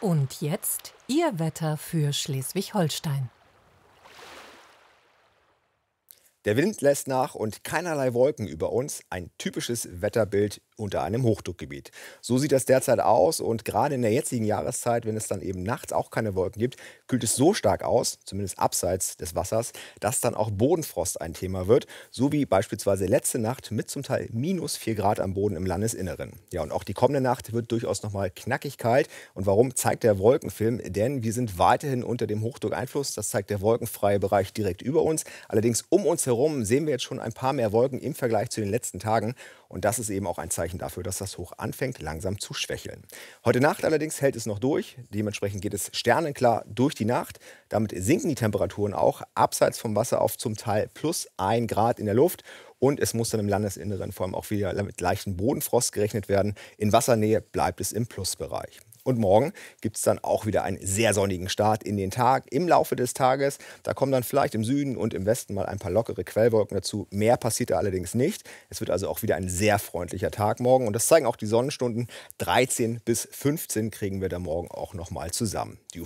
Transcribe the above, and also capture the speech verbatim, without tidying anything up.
Und jetzt Ihr Wetter für Schleswig-Holstein. Der Wind lässt nach und keinerlei Wolken über uns. Ein typisches Wetterbild unter einem Hochdruckgebiet. So sieht das derzeit aus und gerade in der jetzigen Jahreszeit, wenn es dann eben nachts auch keine Wolken gibt, kühlt es so stark aus, zumindest abseits des Wassers, dass dann auch Bodenfrost ein Thema wird, so wie beispielsweise letzte Nacht mit zum Teil minus vier Grad am Boden im Landesinneren. Ja, und auch die kommende Nacht wird durchaus nochmal knackig kalt. Und warum, zeigt der Wolkenfilm? Denn wir sind weiterhin unter dem Hochdruckeinfluss. Das zeigt der wolkenfreie Bereich direkt über uns. Allerdings um uns herum sehen wir jetzt schon ein paar mehr Wolken im Vergleich zu den letzten Tagen. Und das ist eben auch ein Zeichen dafür, dass das Hoch anfängt langsam zu schwächeln. Heute Nacht allerdings hält es noch durch. Dementsprechend geht es sternenklar durch die Nacht. Damit sinken die Temperaturen auch abseits vom Wasser auf zum Teil plus ein Grad in der Luft. Und es muss dann im Landesinneren vor allem auch wieder mit leichten Bodenfrost gerechnet werden. In Wassernähe bleibt es im Plusbereich. Und morgen gibt es dann auch wieder einen sehr sonnigen Start in den Tag. Im Laufe des Tages, da kommen dann vielleicht im Süden und im Westen mal ein paar lockere Quellwolken dazu. Mehr passiert da allerdings nicht. Es wird also auch wieder ein sehr freundlicher Tag morgen. Und das zeigen auch die Sonnenstunden. dreizehn bis fünfzehn kriegen wir da morgen auch noch mal zusammen. Die